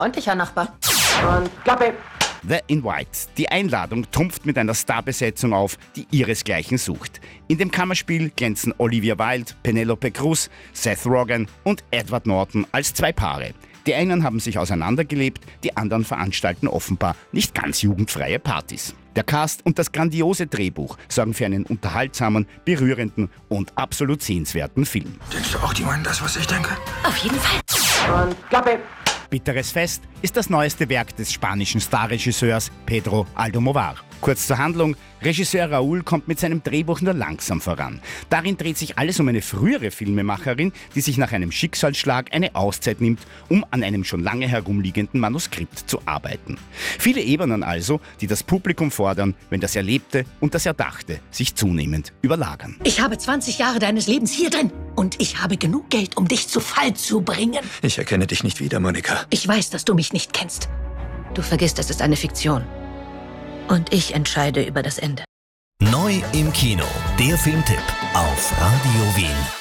Ordentlicher Nachbar. Und Klappe. The in White. Die Einladung trumpft mit einer Starbesetzung auf, die ihresgleichen sucht. In dem Kammerspiel glänzen Olivia Wilde, Penelope Cruz, Seth Rogen und Edward Norton als zwei Paare. Die einen haben sich auseinandergelebt, die anderen veranstalten offenbar nicht ganz jugendfreie Partys. Der Cast und das grandiose Drehbuch sorgen für einen unterhaltsamen, berührenden und absolut sehenswerten Film. Denkst du auch, die meinen das, was ich denke? Auf jeden Fall. Und Klappe. Bitteres Fest ist das neueste Werk des spanischen Starregisseurs Pedro Almodovar. Kurz zur Handlung: Regisseur Raúl kommt mit seinem Drehbuch nur langsam voran. Darin dreht sich alles um eine frühere Filmemacherin, die sich nach einem Schicksalsschlag eine Auszeit nimmt, um an einem schon lange herumliegenden Manuskript zu arbeiten. Viele Ebenen also, die das Publikum fordern, wenn das Erlebte und das Erdachte sich zunehmend überlagern. Ich habe 20 Jahre deines Lebens hier drin. Und ich habe genug Geld, um dich zu Fall zu bringen. Ich erkenne dich nicht wieder, Monika. Ich weiß, dass du mich nicht kennst. Du vergisst, es ist eine Fiktion. Und ich entscheide über das Ende. Neu im Kino. Der Filmtipp auf Radio Wien.